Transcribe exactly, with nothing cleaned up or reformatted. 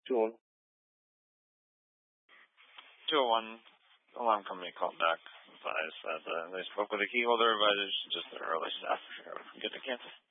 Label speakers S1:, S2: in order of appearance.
S1: two one.
S2: two oh one, alarm company called back, advised that uh, they spoke with the key holder, but it's just their early staff. Get to cancel.